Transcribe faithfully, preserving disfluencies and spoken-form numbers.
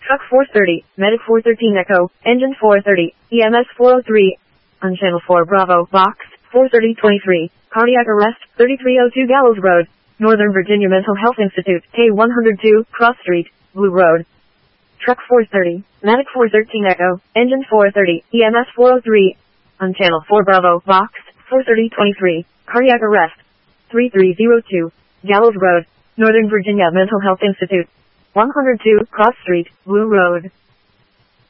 Truck four thirty, Medic four thirteen Echo, Engine four thirty, E M S four oh three, on Channel four Bravo, Box four thirty twenty-three, cardiac arrest, thirty-three oh two Gallows Road, Northern Virginia Mental Health Institute, K one oh two, Cross Street, Blue Road. Truck four thirty, Medic four thirteen Echo, Engine four thirty, E M S four oh three, on Channel four Bravo, Box four thirty twenty-three, cardiac arrest, thirty-three oh two, Gallows Road, Northern Virginia Mental Health Institute, one oh two, Cross Street, Blue Road.